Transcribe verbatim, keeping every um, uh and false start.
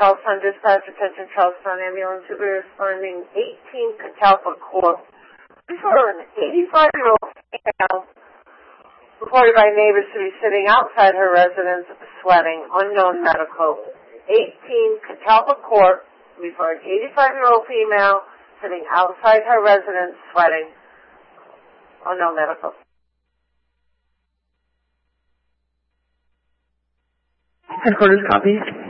Charlestown Dispatch, attention Charlestown Ambulance, who is responding eighteen Catalpa Court. For an eighty-five-year-old female reported by neighbors to be sitting outside her residence sweating, unknown medical. eighteen Catalpa Court, for an eighty-five-year-old female sitting outside her residence sweating, unknown medical. Headquarters copy.